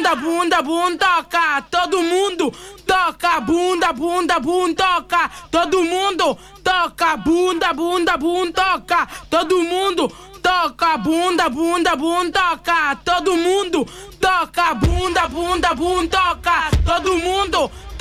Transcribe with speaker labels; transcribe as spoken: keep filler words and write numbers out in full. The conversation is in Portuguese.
Speaker 1: bunda, bunda, bunda, toca. Todo mundo toca, bunda, bunda, bunda, toca. Todo mundo toca, bunda, bunda, bunda, toca. Todo mundo toca, bunda, bunda, bunda, toca. Todo mundo toca, bunda, bunda, bunda, toca. Todo mundo